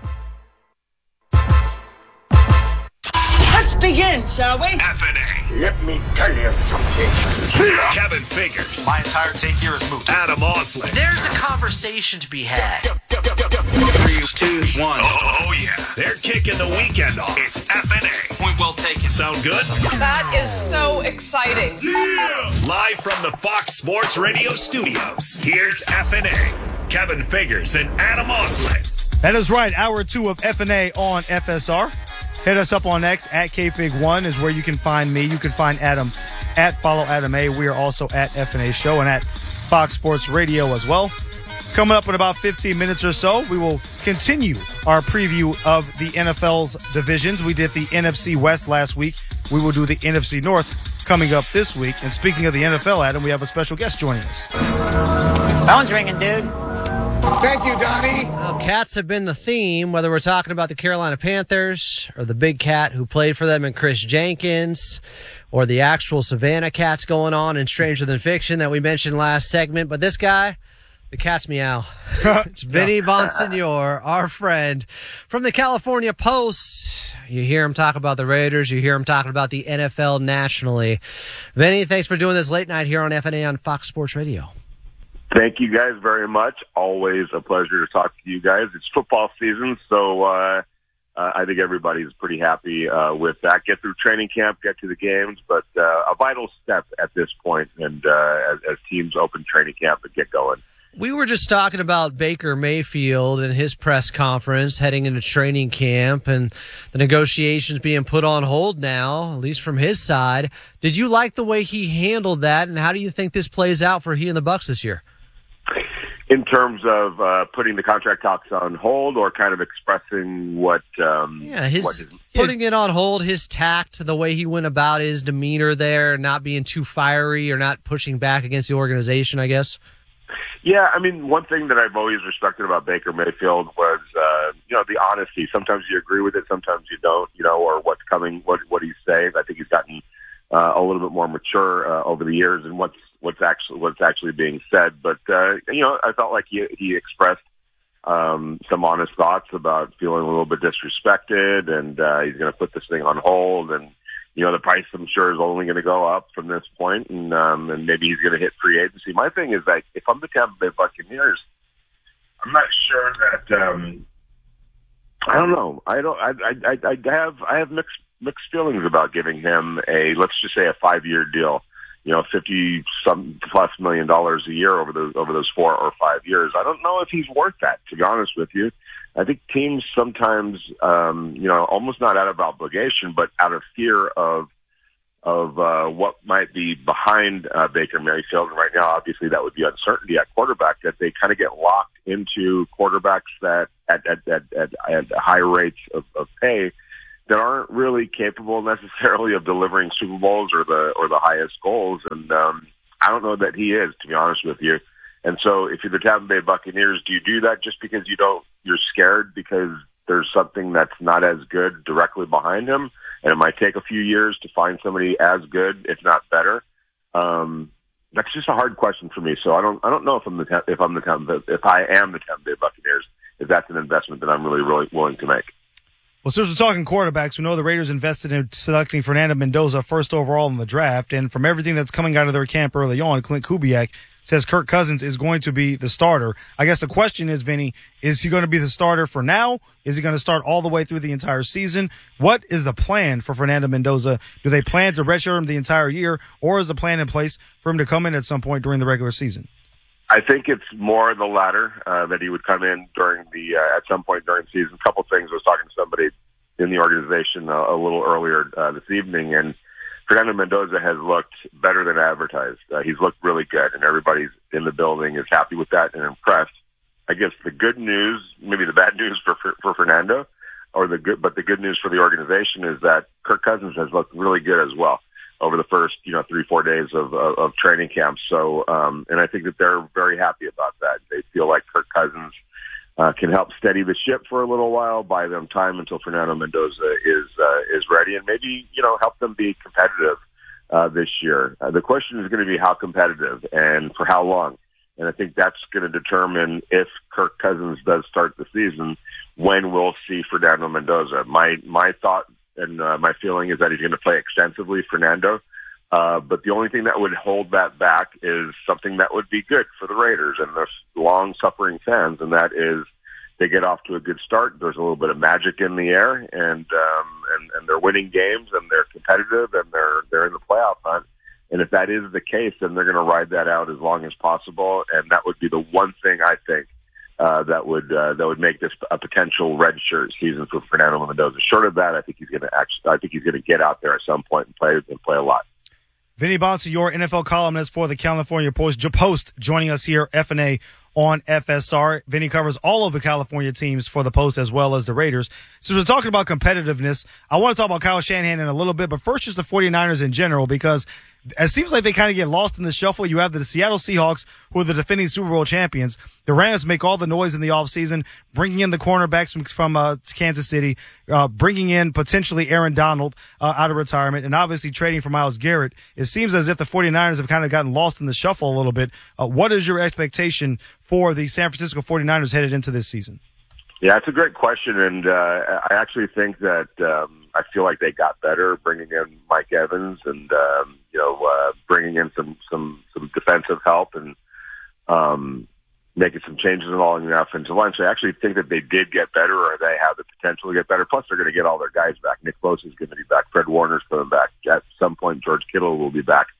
Let's begin, shall we? FNA. Let me tell you something. Kevin Figures. My entire take here is moot. Adam Osley. There's a conversation to be had. 3, 2, 1. Oh, yeah. They're kicking the weekend off. It's FNA. Point well taken. Sound good? That is so exciting. Yeah! Live from the Fox Sports Radio studios, here's FNA. Kevin Figures and Adam Osley. That is right. Hour 2 of FNA on FSR. Hit us up on X at KFig1 is where you can find me. You can find Adam at Follow Adam A. We are also at FNA Show and at Fox Sports Radio as well. Coming up in about 15 minutes or so, we will continue our preview of the NFL's divisions. We did the NFC West last week. We will do the NFC North coming up this week. And speaking of the NFL, Adam, we have a special guest joining us. Phone's ringing, dude. Thank you, Donnie. Well, cats have been the theme, whether we're talking about the Carolina Panthers or the big cat who played for them in Chris Jenkins or the actual Savannah Cats going on in Stranger Than Fiction that we mentioned last segment. But this guy, the cat's meow. It's Vinny Bonsignore, our friend from the California Post. You hear him talk about the Raiders. You hear him talking about the NFL nationally. Vinny, thanks for doing this late night here on FNA on Fox Sports Radio. Thank you guys very much. Always a pleasure to talk to you guys. It's football season, so I think everybody's pretty happy with that. Get through training camp, get to the games, but a vital step at this point, and as teams open training camp and get going. We were just talking about Baker Mayfield and his press conference heading into training camp and the negotiations being put on hold now, at least from his side. Did you like the way he handled that, and how do you think this plays out for he and the Bucs this year? In terms of putting the contract talks on hold or kind of expressing what... putting it on hold, his tact, the way he went about his demeanor there, not being too fiery or not pushing back against the organization, I guess. Yeah, I mean, one thing that I've always respected about Baker Mayfield was, the honesty. Sometimes you agree with it, sometimes you don't, or what's coming, what he's saying. I think he's gotten a little bit more mature over the years and what's actually being said. But I felt like he expressed some honest thoughts about feeling a little bit disrespected, and he's going to put this thing on hold. And the price, I'm sure, is only going to go up from this point, and maybe he's going to hit free agency. My thing is that if I'm the Tampa Bay Buccaneers, I'm not sure that I don't know. I have mixed feelings about giving him let's just say a 5-year deal. $50+ million a year over those 4 or 5 years. I don't know if he's worth that, to be honest with you. I think teams sometimes, almost not out of obligation, but out of fear of what might be behind Baker Mayfield. And right now, obviously, that would be uncertainty at quarterback, that they kind of get locked into quarterbacks that at high rates of pay that aren't really capable necessarily of delivering Super Bowls or the highest goals. And I don't know that he is, to be honest with you. And so if you're the Tampa Bay Buccaneers, do you do that just because you're scared because there's something that's not as good directly behind him, and it might take a few years to find somebody as good, if not better? That's just a hard question for me. So I don't know if I am the Tampa Bay Buccaneers, if that's an investment that I'm really willing to make. Well, since we're talking quarterbacks, we know the Raiders invested in selecting Fernando Mendoza first overall in the draft, and from everything that's coming out of their camp early on, Clint Kubiak says Kirk Cousins is going to be the starter. I guess the question is, Vinny, is he going to be the starter for now? Is he going to start all the way through the entire season? What is the plan for Fernando Mendoza? Do they plan to redshirt him the entire year, or is the plan in place for him to come in at some point during the regular season? I think it's more the latter, that he would come in during at some point during the season. A couple things. I was talking to somebody in the organization a little earlier this evening, and Fernando Mendoza has looked better than advertised. He's looked really good, and everybody's in the building is happy with that and impressed. I guess the good news, maybe the bad news for Fernando, but the good news for the organization is that Kirk Cousins has looked really good as well over the first 3-4 days of training camp. So, and I think that they're very happy about that. They feel like Kirk Cousins can help steady the ship for a little while, buy them time until Fernando Mendoza is ready, and maybe help them be competitive this year. The question is going to be how competitive and for how long, and I think that's going to determine if Kirk Cousins does start the season, when we'll see Fernando Mendoza. My thought and my feeling is that he's going to play extensively, Fernando. But the only thing that would hold that back is something that would be good for the Raiders and the long-suffering fans, and that is they get off to a good start. There's a little bit of magic in the air, and they're winning games, and they're competitive, and they're in the playoff hunt. And if that is the case, then they're going to ride that out as long as possible, and that would be the one thing I think that would make this a potential redshirt season for Fernando Mendoza. Short of that, I think he's going to get out there at some point and play a lot. Vinny Bonsi, your NFL columnist for the California Post, joining us here, FNA on FSR. Vinny covers all of the California teams for the Post as well as the Raiders. So we're talking about competitiveness. I want to talk about Kyle Shanahan in a little bit, but first just the 49ers in general, because it seems like they kind of get lost in the shuffle. You have the Seattle Seahawks, who are the defending Super Bowl champions. The Rams make all the noise in the offseason, bringing in the cornerbacks from Kansas City, bringing in potentially Aaron Donald out of retirement, and obviously trading for Myles Garrett. It seems as if the 49ers have kind of gotten lost in the shuffle a little bit. What is your expectation for the San Francisco 49ers headed into this season? Yeah, it's a great question, and I actually think that I feel like they got better bringing in Mike Evans and bringing in some defensive help and making some changes along the offensive line. So I actually think that they did get better, or they have the potential to get better. Plus, they're going to get all their guys back. Nick Bosa is going to be back. Fred Warner's coming back. At some point, George Kittle will be back.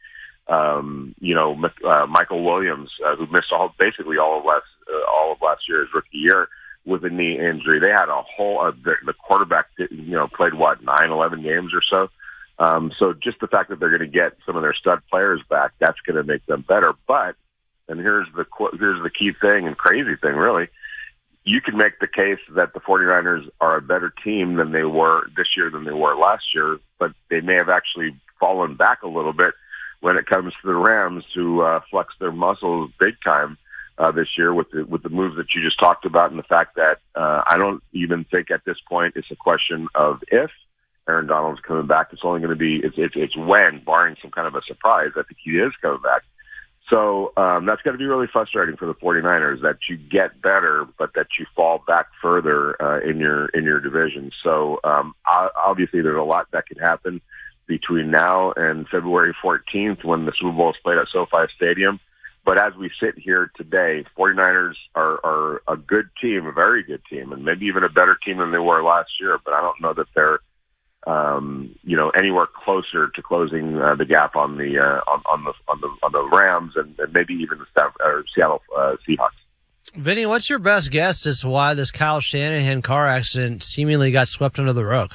Michael Williams, who missed basically all of last year's rookie year with a knee injury. They had a whole the quarterback played 11 games or so. So just the fact that they're going to get some of their stud players back, that's going to make them better. But, and here's the key thing and crazy thing, really, you can make the case that the 49ers are a better team than they were this year than they were last year, but they may have actually fallen back a little bit when it comes to the Rams, who flex their muscles big time this year with the moves that you just talked about, and the fact that I don't even think at this point it's a question of if Aaron Donald's coming back. It's only going to be it's when, barring some kind of a surprise. I think he is coming back. So that's going to be really frustrating for the 49ers, that you get better, but that you fall back further in your division. So obviously there's a lot that can happen. between now and February 14th when the Super Bowl is played at SoFi Stadium. But as we sit here today, 49ers are a good team, a very good team, and maybe even a better team than they were last year. But I don't know that they're, anywhere closer to closing the gap on the Rams and maybe even the Seattle Seahawks. Vinny, what's your best guess as to why this Kyle Shanahan car accident seemingly got swept under the rug?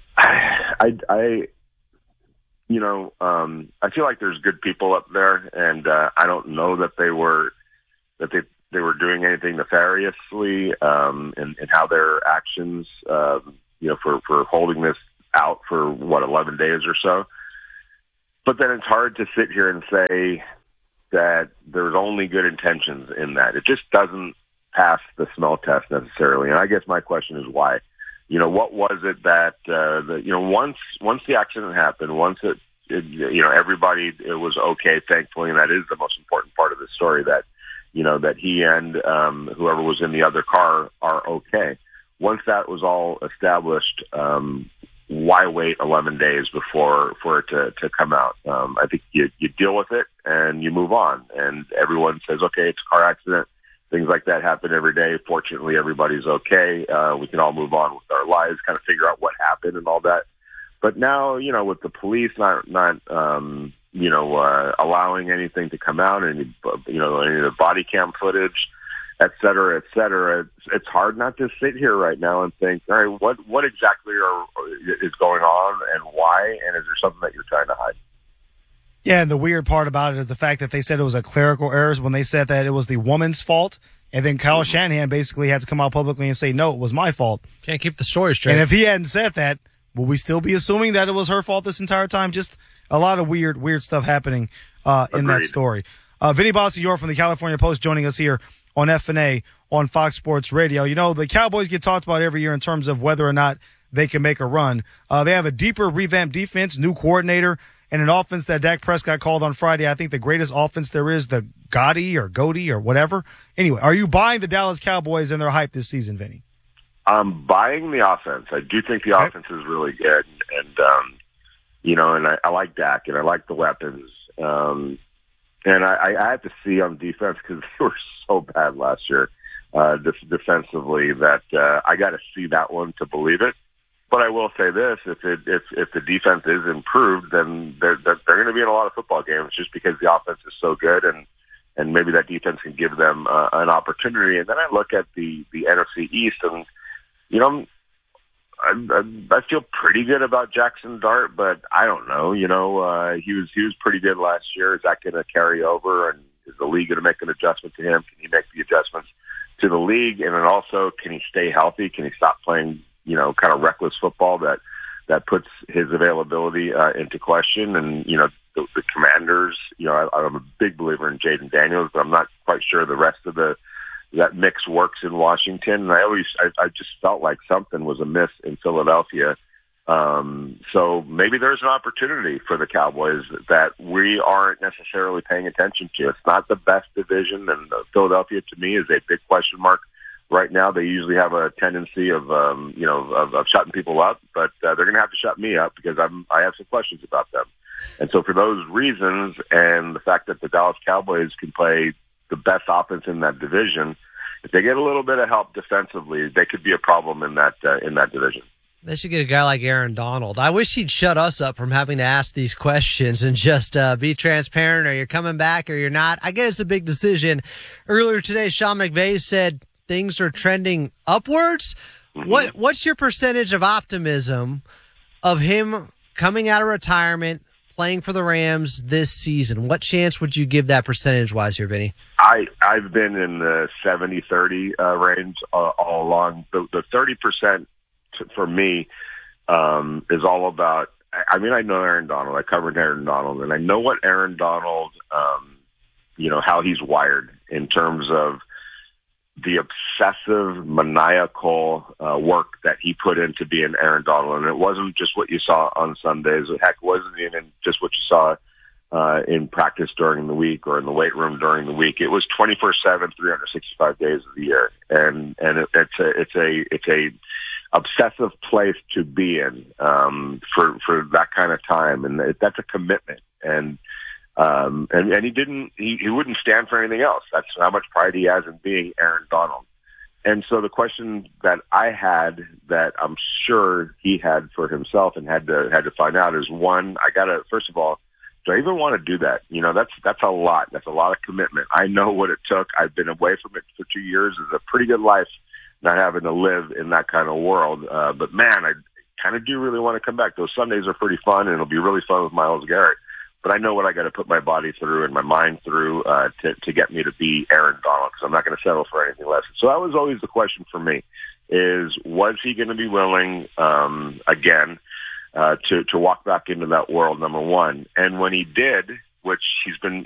I feel like there's good people up there, and I don't know that they were doing anything nefariously in how their actions, for holding this out for 11 days or so. But then it's hard to sit here and say that there's only good intentions in that. It just doesn't pass the smell test necessarily. And I guess my question is why. What was it that once the accident happened, once everybody, it was okay, thankfully, and that is the most important part of the story, that that he and whoever was in the other car are okay. Once that was all established, why wait 11 days for it to come out? I think you deal with it and you move on, and everyone says, okay, it's a car accident. Things like that happen every day. Fortunately, everybody's okay. We can all move on with our lives, kind of figure out what happened and all that. But now, with the police not allowing anything to come out, any of the body cam footage, et cetera, it's hard not to sit here right now and think, all right, what exactly is going on and why, and is there something that you're trying to hide? Yeah, and the weird part about it is the fact that they said it was a clerical error when they said that it was the woman's fault, and then Kyle Shanahan basically had to come out publicly and say, no, it was my fault. Can't keep the story straight. And if he hadn't said that, will we still be assuming that it was her fault this entire time? Just a lot of weird stuff happening in that story. Vinny Bonsignore from the California Post joining us here on FNA on Fox Sports Radio. The Cowboys get talked about every year in terms of whether or not they can make a run. They have a deeper, revamped defense, new coordinator, and an offense that Dak Prescott called on Friday, I think the greatest offense there is, the Gotti or whatever. Anyway, are you buying the Dallas Cowboys and their hype this season, Vinny? I'm buying the offense. I do think the offense is really good, and I like Dak, and I like the weapons. And I have to see on defense because they were so bad last year defensively that I got to see that one to believe it. But I will say this: if the defense is improved, then they're going to be in a lot of football games just because the offense is so good, and maybe that defense can give them an opportunity. And then I look at the NFC East, and I feel pretty good about Jackson Dart, but I don't know. He was pretty good last year. Is that going to carry over? And is the league going to make an adjustment to him? Can he make the adjustments to the league? And then also, can he stay healthy? Can he stop playing, kind of reckless football that puts his availability into question? And, the Commanders, I'm a big believer in Jaden Daniels, but I'm not quite sure the rest of that mix works in Washington. And I just felt like something was amiss in Philadelphia. So maybe there's an opportunity for the Cowboys that we aren't necessarily paying attention to. It's not the best division, and Philadelphia to me is a big question mark right now. They usually have a tendency of shutting people up, but they're going to have to shut me up because I have some questions about them. And so for those reasons, and the fact that the Dallas Cowboys can play the best offense in that division, if they get a little bit of help defensively, they could be a problem in that division. They should get a guy like Aaron Donald. I wish he'd shut us up from having to ask these questions and just be transparent, or you're coming back or you're not. I get it's a big decision. Earlier today, Sean McVay said things are trending upwards. Mm-hmm. What's your percentage of optimism of him coming out of retirement, playing for the Rams this season? What chance would you give that percentage-wise here, Vinny? I've been in the 70-30 range all along. The 30% for me is all about, I know Aaron Donald. I covered Aaron Donald, and I know what Aaron Donald, how he's wired in terms of the obsessive, maniacal work that he put into being Aaron Donald. And it wasn't just what you saw on Sundays. Heck, it wasn't even just what you saw in practice during the week or in the weight room during the week. It was 24/7, 365 days of the year. And it's a obsessive place to be in for that kind of time, and that's a commitment. And he wouldn't stand for anything else. That's how much pride he has in being Aaron Donald. And so the question that I had, that I'm sure he had for himself and had to find out, is one, I gotta, first of all, do I even want to do that? You know, that's a lot. That's a lot of commitment. I know what it took. I've been away from it for 2 years. It's a pretty good life not having to live in that kind of world. But man, I kind of do really want to come back. Those Sundays are pretty fun, and it'll be really fun with Myles Garrett. But I know what I got to put my body through and my mind through to get me to be Aaron Donald, because I'm not going to settle for anything less. So that was always the question for me: was he going to be willing again to walk back into that world? Number one, and when he did, which he's been